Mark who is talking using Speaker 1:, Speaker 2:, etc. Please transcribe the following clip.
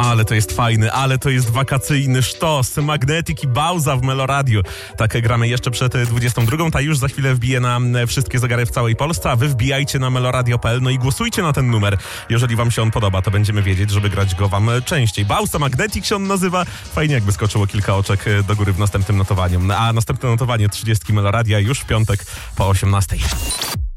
Speaker 1: Ale to jest fajny, ale to jest wakacyjny sztos. Magnetic i Bauza w Meloradio. Tak gramy jeszcze przed 22. Ta już za chwilę wbije na wszystkie zegary w całej Polsce, a wy wbijajcie na meloradio.pl, no i głosujcie na ten numer. Jeżeli wam się on podoba, to będziemy wiedzieć, żeby grać go wam częściej. Bauza, Magnetic się on nazywa. Fajnie jakby skoczyło kilka oczek do góry w następnym notowaniu. A następne notowanie 30 Meloradia już w piątek po 18.